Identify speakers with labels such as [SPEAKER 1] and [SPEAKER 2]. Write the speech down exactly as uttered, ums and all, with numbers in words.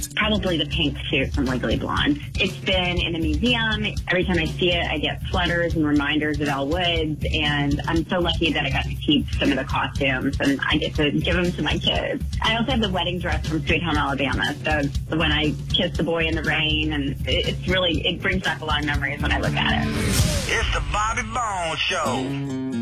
[SPEAKER 1] Probably the pink suit from Legally Blonde. It's been in the museum. Every time I see it, I get flutters and reminders of Elle Woods, and I'm so lucky that I got to keep some of the costumes, and I get to give them to my kids. I also have the wedding dress from Sweet Home Alabama, so when I kiss the boy in the rain, and it's really, it brings back a lot of memories when I look at it.
[SPEAKER 2] It's the Bobby Bones Show.